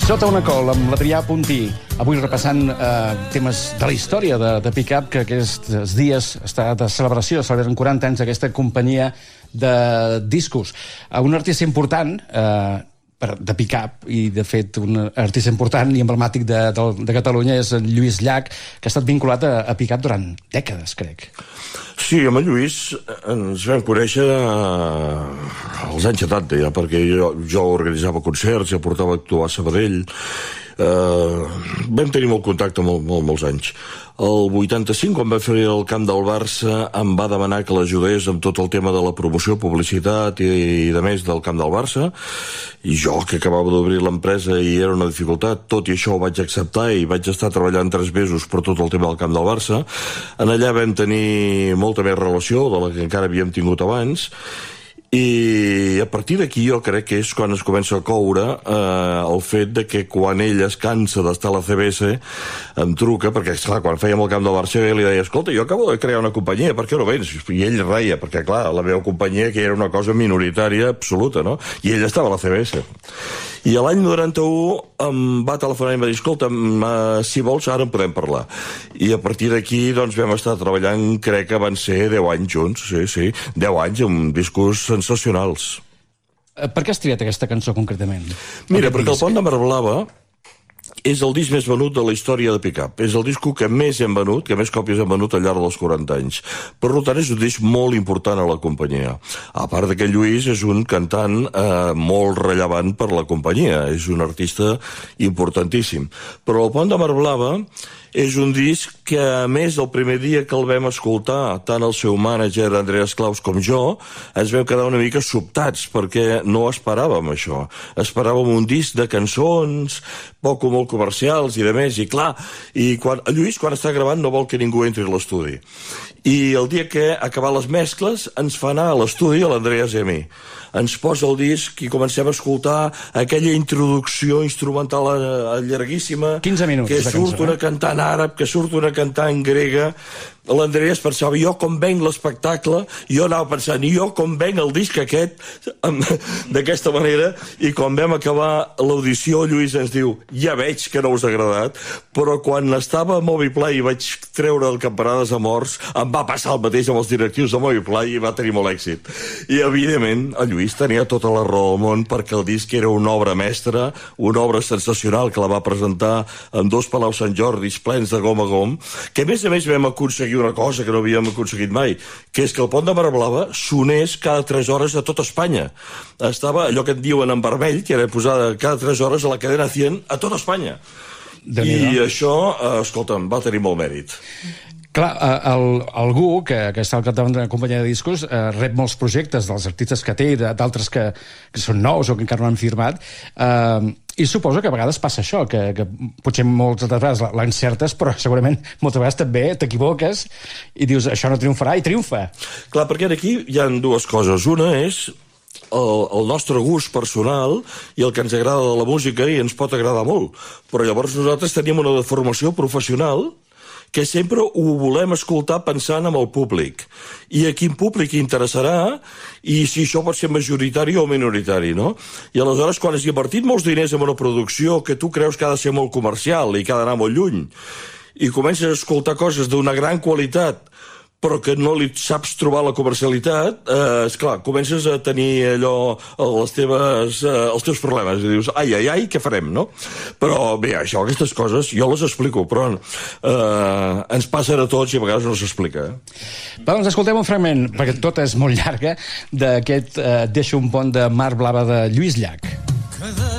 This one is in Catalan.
Sota una col, amb l'Adrià Puntí, avui repassant temes de la història de Pick-up, que aquests dies està de celebració, celebren 40 anys d'aquesta companyia de discos. Un artista important de Pick-up, i de fet un artista important i emblemàtic de Catalunya és en Lluís Llach, que ha estat vinculat a Pick-up durant dècades, crec. Sí, amb el Lluís ens vam conèixer als anys 70 ja, perquè jo organitzava concerts, ja portava a actuar a Sabadell. Vam tenir molt contacte molts anys. El 85, quan va fer el camp del Barça, em va demanar que l'ajudés amb tot el tema de la promoció, publicitat i de més del camp del Barça, i jo, que acabava d'obrir l'empresa i era una dificultat, tot i això ho vaig acceptar i vaig estar treballant 3 mesos per tot el tema del camp del Barça. En allà vam tenir molta més relació de la que encara havíem tingut abans, i a partir d'aquí jo crec que és quan es comença a coure el fet de que quan ell es cansa d'estar a la CBS em truca, perquè esclar, quan fèiem el camp del Barça li deia, escolta, jo acabo de crear una companyia, per què no vens? I ell reia, perquè clar, la meva companyia que era una cosa minoritària absoluta, no? I ell estava a la CBS. I l'any 91 em va telefonar i em va dir, escolta, si vols ara en podem parlar. I a partir d'aquí doncs vam estar treballant, crec que van ser 10 anys junts, sí, 10 anys amb discos sensacionals. Per què has triat aquesta cançó concretament? Mira, perquè el Pont de Mar Blava és el disc més venut de la història de Pick-up. És el disco que més hem venut, que més còpies hem venut al llarg dels 40 anys. Per tant, és un disc molt important a la companyia. A part que Lluís és un cantant molt rellevant per la companyia. És un artista importantíssim. Però el Pont de Mar Blava és un disc que, a més, el primer dia que el vam escoltar, tant el seu mànager, Andreas Claus, com jo, ens vam quedar una mica sobtats, perquè no esperàvem això. Esperàvem un disc de cançons, poc o molt comercials i de més, i clar, el Lluís, quan està gravant, no vol que ningú entri a l'estudi. I el dia que acabar les mescles, ens fa anar a l'estudi, a l'Andreas i a mi. Ens posa el disc i comencem a escoltar aquella introducció instrumental llarguíssima, 15 minuts que surt una cantant àrab, que surt una cantant grega. L'Andreas pensava, jo com venc l'espectacle, jo anava pensant, jo com venc el disc aquest d'aquesta manera, i quan vam acabar l'audició, Lluís ens diu, ja veig que no us ha agradat, però quan estava a Moviplay i vaig treure el Campanades a Morts, em va passar el mateix amb els directius de Moviplay i va tenir molt èxit. I evidentment el Lluís tenia tota la raó del món, perquè el disc era una obra mestra, una obra sensacional que la va presentar en 2 Palau Sant Jordis plens de gom a gom, que a més vam aconseguir una cosa que no havíem aconseguit mai, que és que el Pont de Mar Blava sonés cada 3 hores a tot Espanya. Estava allò que et diuen en vermell, que era posada cada 3 hores a la cadena 100 a tot Espanya. I això, escolta'm, va tenir molt mèrit. Clar, algú que està al capdavant d'una companyia de discos rep molts projectes dels artistes que té i d'altres que són nous o que encara no han firmat, i suposo que a vegades passa això, que potser moltes vegades l'encertes, però segurament moltes vegades també t'equivoques i dius, això no triomfarà, i triomfa. Clar, perquè aquí hi ha 2 coses. Una és el nostre gust personal i el que ens agrada de la música, i ens pot agradar molt. Però llavors nosaltres tenim una formació professional que sempre ho volem escoltar pensant en el públic. I a quin públic interessarà, i si això pot ser majoritari o minoritari, no? I aleshores, quan has invertit molts diners en una producció que tu creus que ha de ser molt comercial i que ha d'anar molt lluny, i comences a escoltar coses d'una gran qualitat, però que no li saps trobar la comercialitat, esclar, comences a tenir allò, els teus problemes, i dius, ai, què farem, no? Però bé, això, aquestes coses, jo les explico, però ens passen a tots i a vegades no s'explica. Doncs escoltem un fragment, perquè tota és molt llarga, d'aquest Deixo un pont de Mar Blava de Lluís Llach.